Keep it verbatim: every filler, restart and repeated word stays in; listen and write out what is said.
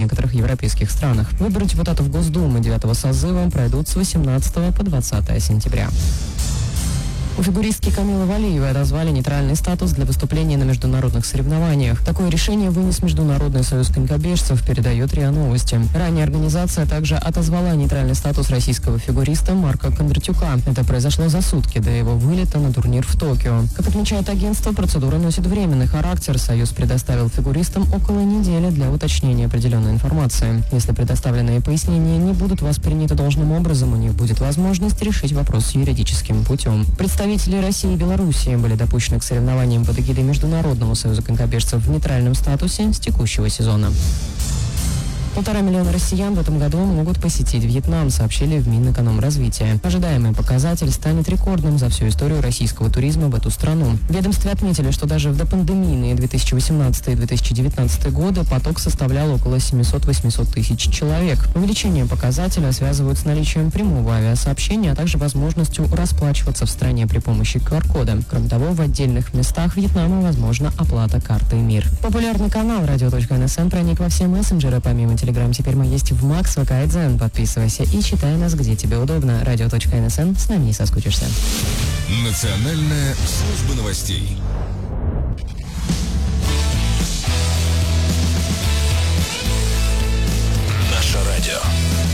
некоторых европейских странах. Выборы депутатов Госдумы девятого созыва пройдут с восемнадцатого по двадцатое сентября. У фигуристки Камилы Валиевой отозвали нейтральный статус для выступления на международных соревнованиях. Такое решение вынес Международный союз конькобежцев, передает РИА Новости. Ранее организация также отозвала нейтральный статус российского фигуриста Марка Кондратюка. Это произошло за сутки до его вылета на турнир в Токио. Как отмечает агентство, процедура носит временный характер. Союз предоставил фигуристам около недели для уточнения определенной информации. Если предоставленные пояснения не будут восприняты должным образом, у них будет возможность решить вопрос юридическим путем. Представители России и Белоруссии были допущены к соревнованиям под эгидой Международного союза конькобежцев в нейтральном статусе с текущего сезона. Полтора миллиона россиян в этом году могут посетить Вьетнам, сообщили в Минэкономразвития. Ожидаемый показатель станет рекордным за всю историю российского туризма в эту страну. В ведомстве отметили, что даже в допандемийные две тысячи восемнадцатый и две тысячи девятнадцатый годы поток составлял около семьсот-восемьсот тысяч человек. Увеличение показателя связывают с наличием прямого авиасообщения, а также возможностью расплачиваться в стране при помощи ку ар-кода. Кроме того, в отдельных местах Вьетнама возможна оплата картой МИР. Популярный канал радио точка эн эс эн проник во все мессенджеры, помимо Телеграм теперь мы есть в Макс, ВК и Дзен. Подписывайся и читай нас, где тебе удобно. радио точка эн эс эн, с нами не соскучишься. Национальная служба новостей. Наше радио.